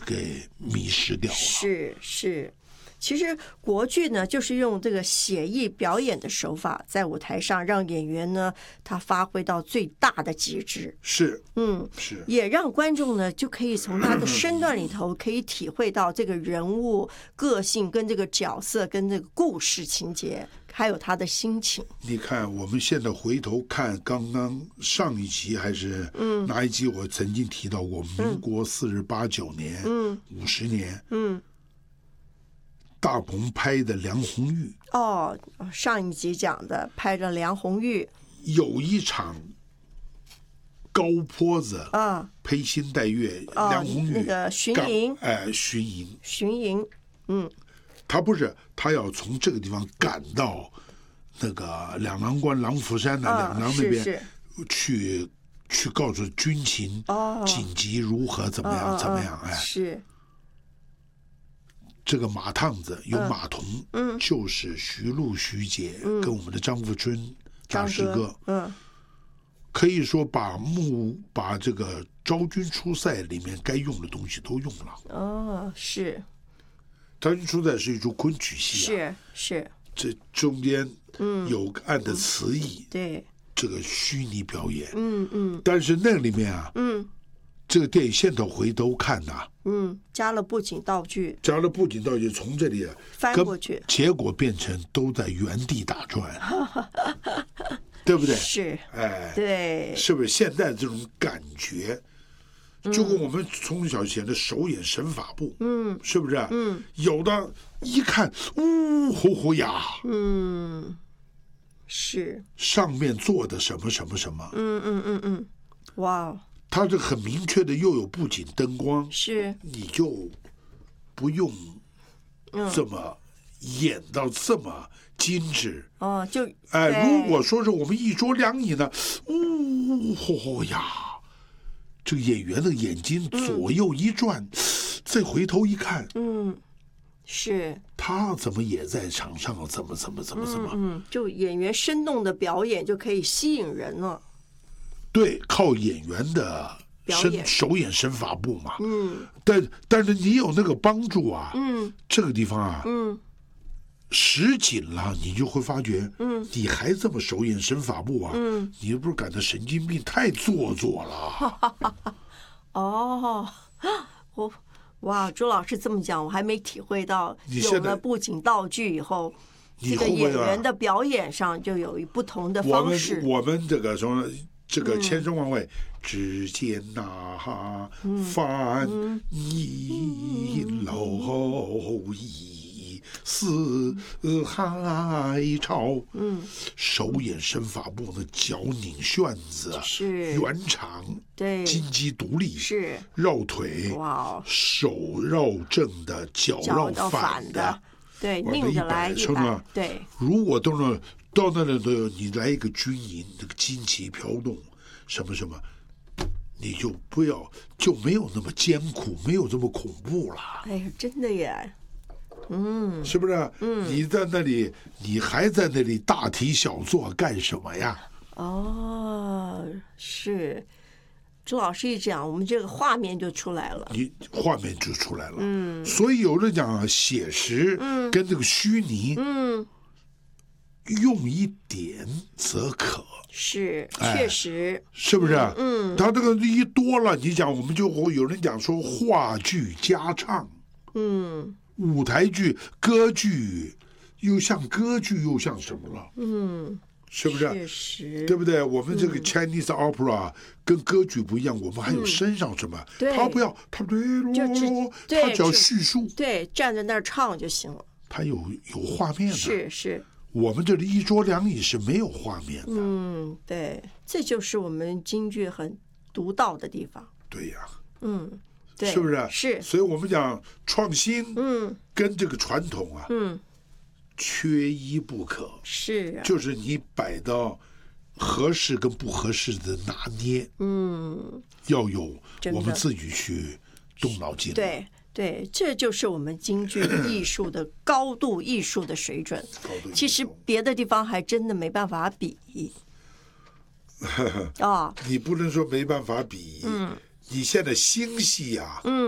给迷失掉了。 是。其实国剧呢，就是用这个写意表演的手法，在舞台上让演员呢，他发挥到最大的极致。 是， 也让观众呢，就可以从他的身段里头，可以体会到这个人物个性、跟这个角色、跟这个故事情节，还有他的心情。 你看，我们现在回头看刚刚上一集还是哪一集，我曾经提到过，民国48、9年，50年，大鹏拍的梁红玉。 上一集讲的拍的梁红玉， 有一场高坡子披星戴月，梁红玉那个巡营，巡营， 他不是，他要从这个地方赶到那个两廊关郎福山的两廊那边去告诉军情紧急如何怎么样， 是。 这个马趟子有马童，就是徐璐徐姐跟我们的张富春大师哥，可以说把这个昭君出塞里面该用的东西都用了。 是。 昭君出塞是一出昆曲戏是。 这中间有暗的词意， 对， 这个虚拟表演，但是那里面啊，这个电影现在回头看呐， 加了布景道具， 从这里翻过去， 结果变成都在原地打转，对不对？ 是， 对，是不是现在这种感觉，就跟我们从小写的手眼神法部，是不是？有的一看，呼呼呀， 是上面做的什么什么什么， 哇。 它这很明确的又有布景灯光， 是， 你就不用这么演到这么精致。如果说是我们一桌两椅呢，呀，这个演员的眼睛左右一转，再回头一看， 是他怎么也在场上，怎么， 就演员生动的表演就可以吸引人了。 对，靠演员的手眼身法部嘛。但是你有那个帮助啊。这个地方啊。实景了，你就会发觉，你还这么手眼身法部啊？你不是感到神经病太做作了？ 哇，朱老师这么讲，我还没体会到，有了布景道具以后，这个演员的表演上就有不同的方式。 我们这个说。这个千声万味，只见那翻一楼一四海潮，手眼身法部的脚拧旋子， 是圆场， 对， 金鸡独立， 是绕腿，手绕正的，脚绕反的， 对，拧着来一摆，对。 如果到那里都有，你来一个军营，这个旌旗飘动，什么什么，你就没有那么艰苦，没有这么恐怖了。 哎呀，真的耶， 是不是？你在那里，你还在那里大题小做干什么呀？ 是，朱老师一讲，我们这个画面就出来了。 画面就出来了。所以有人讲写实跟这个虚拟，用一点则可， 是，确实， 是不是？他这个一多了，你讲我们就会有人讲说话剧加唱，舞台剧、歌剧又像歌剧又像什么了？是不是？ 确实， 对不对？我们这个 Chinese opera 跟歌剧不一样，我们还有身上什么？他不要，他他只要叙述， 对，站在那儿唱就行了。 他有画面的， 是。 我们这里一桌两椅是没有画面的。 对，这就是我们京剧很独到的地方。 对呀。 对， 是不是？ 是。 所以我们讲创新，跟这个传统啊，缺一不可。 是啊。 就是你摆到合适跟不合适的拿捏，要有我们自己去动脑筋。 对，这就是我们京剧艺术的高度艺术的水准。其实别的地方还真的没办法比。 你不能说没办法比。你现在新戏啊，